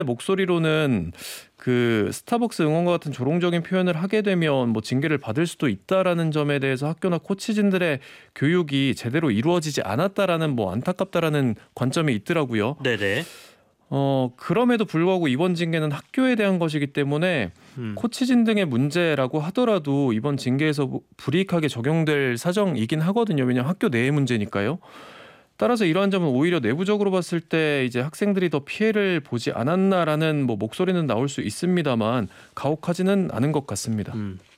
목소리로는 그 스타벅스 응원과 같은 조롱적인 표현을 하게 되면 뭐 징계를 받을 수도 있다라는 점에 대해서 학교나 코치진들의 교육이 제대로 이루어지지 않았다라는 뭐 안타깝다라는 관점이 있더라고요. 네네. 그럼에도 불구하고 이번 징계는 학교에 대한 것이기 때문에 코치진 등의 문제라고 하더라도 이번 징계에서 불이익하게 적용될 사정이긴 하거든요. 왜냐하면 학교 내의 문제니까요. 따라서 이러한 점은 오히려 내부적으로 봤을 때 이제 학생들이 더 피해를 보지 않았나라는 뭐 목소리는 나올 수 있습니다만 가혹하지는 않은 것 같습니다.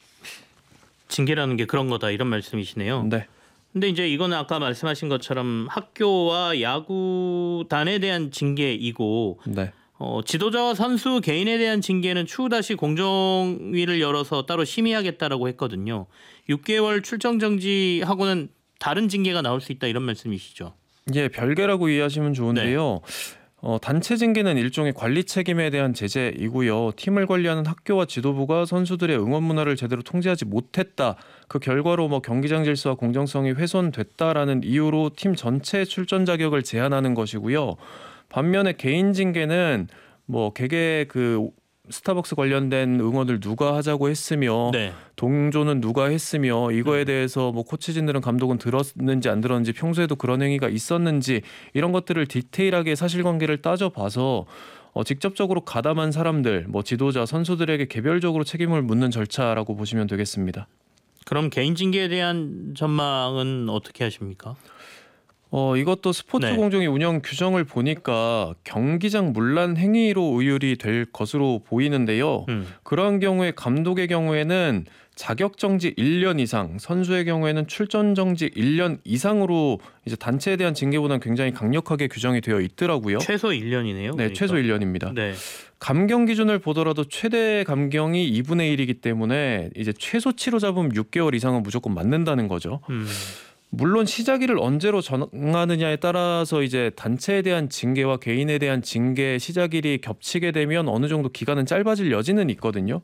징계라는 게 그런 거다 이런 말씀이시네요. 네. 근데 이제 이거는 아까 말씀하신 것처럼 학교와 야구단에 대한 징계이고 네. 지도자와 선수 개인에 대한 징계는 추후 다시 공정위를 열어서 따로 심의하겠다라고 했거든요. 6개월 출정 정지하고는 다른 징계가 나올 수 있다 이런 말씀이시죠? 예, 별개라고 이해하시면 좋은데요. 단체 징계는 일종의 관리 책임에 대한 제재이고요. 팀을 관리하는 학교와 지도부가 선수들의 응원 문화를 제대로 통제하지 못했다. 그 결과로 뭐 경기장 질서와 공정성이 훼손됐다라는 이유로 팀 전체의 출전 자격을 제한하는 것이고요. 반면에 개인 징계는 뭐 개개 그 스타벅스 관련된 응원을 누가 하자고 했으며 네. 동조는 누가 했으며 이거에 대해서 뭐 코치진들은 감독은 들었는지 안 들었는지 평소에도 그런 행위가 있었는지 이런 것들을 디테일하게 사실관계를 따져봐서 직접적으로 가담한 사람들 뭐 지도자 선수들에게 개별적으로 책임을 묻는 절차라고 보시면 되겠습니다. 그럼 개인 징계에 대한 전망은 어떻게 하십니까? 이것도 스포츠 네. 공정위 운영 규정을 보니까 경기장 문란 행위로 의율이 될 것으로 보이는데요. 그러한 경우에 감독의 경우에는 자격 정지 1년 이상, 선수의 경우에는 출전 정지 1년 이상으로 이제 단체에 대한 징계보다는 굉장히 강력하게 규정이 되어 있더라고요. 최소 1년이네요. 네, 그러니까. 최소 1년입니다. 네. 감경 기준을 보더라도 최대 감경이 2분의 1이기 때문에 이제 최소치로 잡으면 6개월 이상은 무조건 맞는다는 거죠. 물론 시작일을 언제로 정하느냐에 따라서 이제 단체에 대한 징계와 개인에 대한 징계 시작일이 겹치게 되면 어느 정도 기간은 짧아질 여지는 있거든요.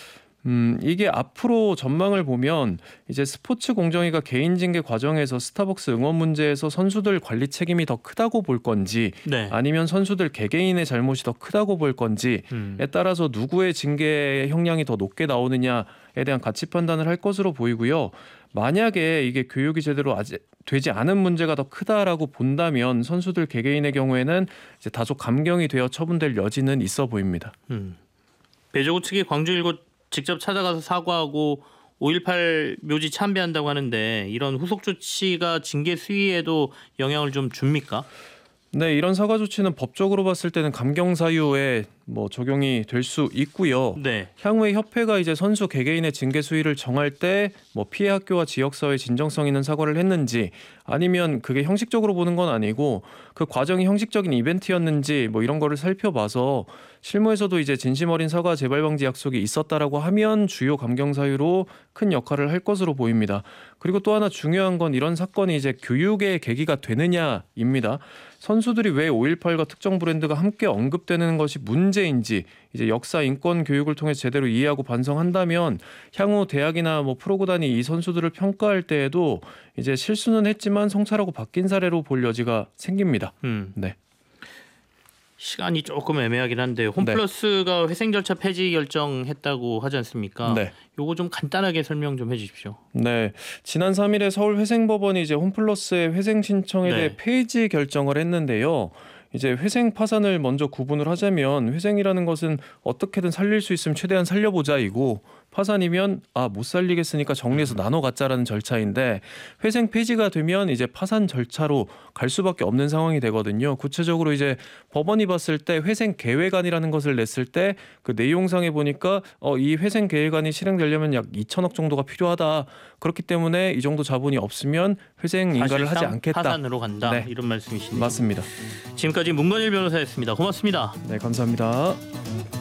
이게 앞으로 전망을 보면 이제 스포츠 공정위가 개인 징계 과정에서 스타벅스 응원 문제에서 선수들 관리 책임이 더 크다고 볼 건지 네. 아니면 선수들 개개인의 잘못이 더 크다고 볼 건지에 따라서 누구의 징계 형량이 더 높게 나오느냐에 대한 가치 판단을 할 것으로 보이고요. 만약에 이게 교육이 제대로 아직 되지 않은 문제가 더 크다라고 본다면 선수들 개개인의 경우에는 이제 다소 감경이 되어 처분될 여지는 있어 보입니다. 배조구 측이 광주 일곱 직접 찾아가서 사과하고 5.18 묘지 참배한다고 하는데 이런 후속 조치가 징계 수위에도 영향을 좀 줍니까? 네, 이런 사과 조치는 법적으로 봤을 때는 감경 사유에 뭐 적용이 될 수 있고요. 네. 향후에 협회가 이제 선수 개개인의 징계 수위를 정할 때 뭐 피해 학교와 지역사회 진정성 있는 사과를 했는지 아니면 그게 형식적으로 보는 건 아니고 그 과정이 형식적인 이벤트였는지 뭐 이런 거를 살펴봐서 실무에서도 이제 진심 어린 사과 재발 방지 약속이 있었다라고 하면 주요 감경 사유로 큰 역할을 할 것으로 보입니다. 그리고 또 하나 중요한 건 이런 사건이 이제 교육의 계기가 되느냐입니다. 선수들이 왜 5.18과 특정 브랜드가 함께 언급되는 것이 문제인지 이제 역사 인권 교육을 통해 제대로 이해하고 반성한다면 향후 대학이나 뭐 프로구단이 이 선수들을 평가할 때에도 이제 실수는 했지만 성찰하고 바뀐 사례로 볼 여지가 생깁니다. 네. 시간이 조금 애매하긴 한데 홈플러스가 회생 절차 폐지 결정했다고 하지 않습니까? 네. 요거 좀 간단하게 설명 좀 해주십시오. 네, 지난 3일에 서울회생법원이 이제 홈플러스의 회생 신청에 대해 폐지 결정을 했는데요. 이제 회생 파산을 먼저 구분을 하자면 회생이라는 것은 어떻게든 살릴 수 있으면 최대한 살려보자이고 파산이면 못 살리겠으니까 정리해서 나눠 갖자라는 절차인데 회생 폐지가 되면 이제 파산 절차로 갈 수밖에 없는 상황이 되거든요. 구체적으로 이제 법원이 봤을 때 회생 계획안이라는 것을 냈을 때 그 내용상에 보니까 이 회생 계획안이 실행되려면 약 2천억 정도가 필요하다. 그렇기 때문에 이 정도 자본이 없으면 회생 인가를 하지 않겠다. 파산으로 간다. 네. 이런 말씀이시네요. 맞습니다. 지금까지 문건일 변호사였습니다. 고맙습니다. 네, 감사합니다.